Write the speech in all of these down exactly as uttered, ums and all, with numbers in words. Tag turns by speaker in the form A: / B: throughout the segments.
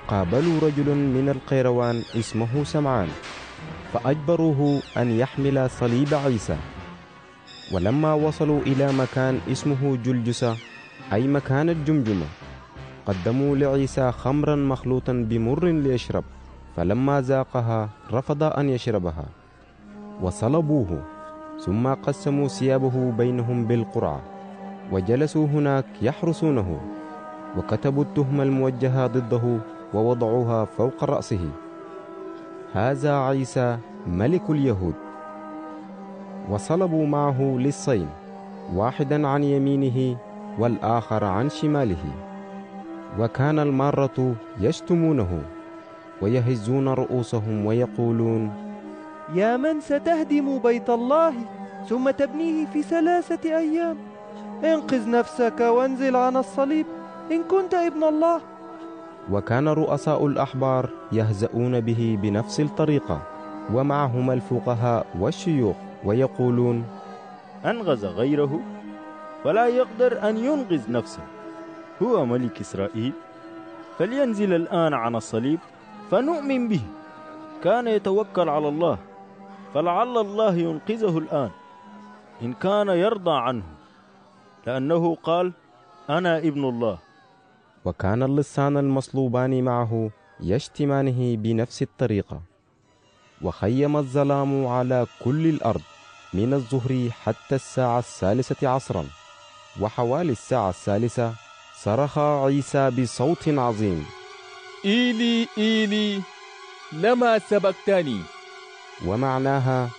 A: قابلوا رجل من القيروان اسمه سمعان، فأجبروه أن يحمل صليب عيسى. ولما وصلوا إلى مكان اسمه جلجسة أي مكان الجمجمة، قدموا لعيسى خمرا مخلوطا بمر ليشرب، فلما ذاقها رفض أن يشربها، وصلبوه. ثم قسموا ثيابه بينهم بالقرعة، وجلسوا هناك يحرسونه، وكتبوا التهمة الموجهة ضده ووضعوها فوق رأسه: هذا عيسى ملك اليهود. وصلبوا معه للصين، واحدا عن يمينه والآخر عن شماله. وكان المارة يشتمونه ويهزون رؤوسهم ويقولون:
B: يا من ستهدم بيت الله ثم تبنيه في ثلاثة أيام، انقذ نفسك وانزل عن الصليب إن كنت ابن الله.
A: وكان رؤساء الأحبار يهزؤون به بنفس الطريقة، ومعهم الفقهاء والشيوخ، ويقولون:
C: أنغز غيره فلا يقدر أن ينقذ نفسه، هو ملك إسرائيل، فلينزل الآن عن الصليب فنؤمن به. كان يتوكل على الله، فلعل الله ينقذه الآن إن كان يرضى عنه، لأنه قال: أنا ابن الله.
A: وكان اللصان المصلوبان معه يشتمانه بنفس الطريقة. وخيم الظلام على كل الأرض من الظهر حتى الساعة الثالثة عصرا. وحوالي الساعة الثالثة صرخ عيسى بصوت عظيم:
D: إيلي إيلي لما سبقتني،
A: ومعناها: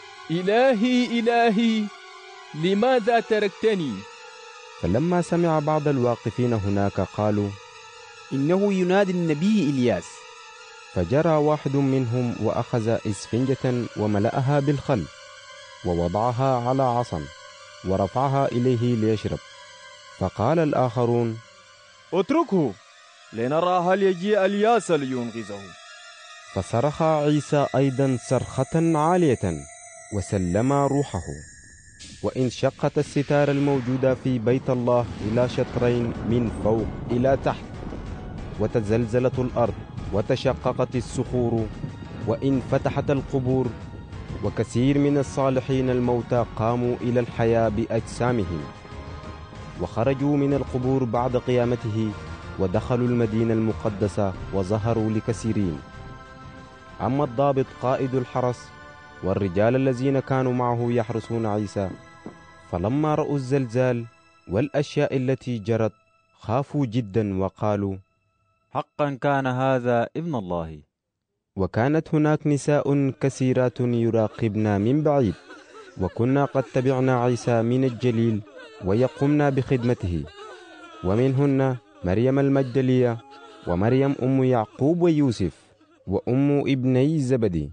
D: إلهي إلهي لماذا تركتني؟
A: فلما سمع بعض الواقفين هناك قالوا:
E: إنه ينادي النبي إلياس.
A: فجرى واحد منهم وأخذ إسفنجة وملأها بالخل، ووضعها على عصا ورفعها إليه ليشرب. فقال الآخرون:
F: اتركه لنرى هل يجيء إلياس لينقذه.
A: فصرخ عيسى أيضا صرخة عالية وسلم روحه، وانشقت الستار الموجودة في بيت الله إلى شطرين من فوق إلى تحت، وتزلزلت الأرض وتشققت الصخور وانفتحت القبور، وكثير من الصالحين الموتى قاموا إلى الحياة بأجسامهم، وخرجوا من القبور بعد قيامته ودخلوا المدينة المقدسة وظهروا لكثيرين. أما الضابط قائد الحرس والرجال الذين كانوا معه يحرسون عيسى، فلما رأوا الزلزال والأشياء التي جرت خافوا جدا وقالوا:
G: حقا كان هذا ابن الله.
A: وكانت هناك نساء كثيرات يراقبنا من بعيد، وكنا قد تبعنا عيسى من الجليل ويقمنا بخدمته، ومنهن مريم المجدلية، ومريم أم يعقوب ويوسف، وأم ابني زبدي.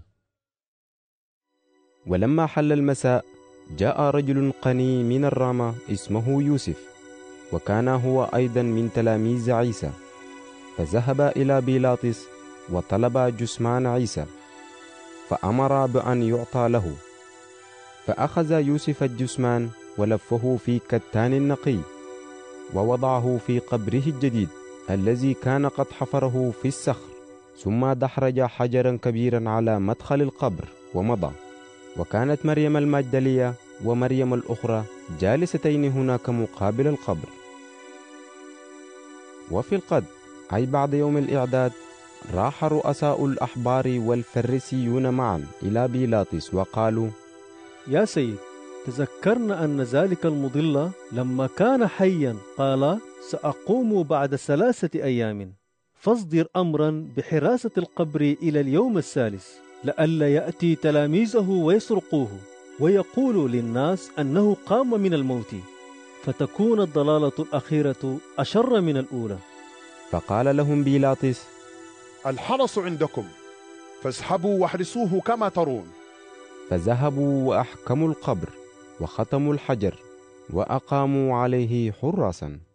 A: ولما حل المساء جاء رجل قني من الرامة اسمه يوسف، وكان هو أيضا من تلاميذ عيسى، فذهب إلى بيلاطس وطلب جثمان عيسى، فأمر بأن يعطى له. فأخذ يوسف الجثمان ولفه في كتان نقي، ووضعه في قبره الجديد الذي كان قد حفره في الصخر، ثم دحرج حجرا كبيرا على مدخل القبر ومضى. وكانت مريم المجدلية ومريم الأخرى جالستين هناك مقابل القبر. وفي القد أي بعد يوم الإعداد راح رؤساء الأحبار والفريسيون معا إلى بيلاطس وقالوا:
B: يا سيد، تذكرنا أن ذلك المضل لما كان حيا قال: سأقوم بعد ثلاثة أيام، فاصدر أمرا بحراسة القبر إلى اليوم الثالث، لئلا يأتي تلاميذه ويسرقوه ويقول للناس أنه قام من الموت، فتكون الضلالة الأخيرة أشر من الأولى.
A: فقال لهم بيلاطس:
H: الحرس عندكم، فاسحبوا واحرسوه كما ترون.
A: فذهبوا وأحكموا القبر وختموا الحجر وأقاموا عليه حراسا.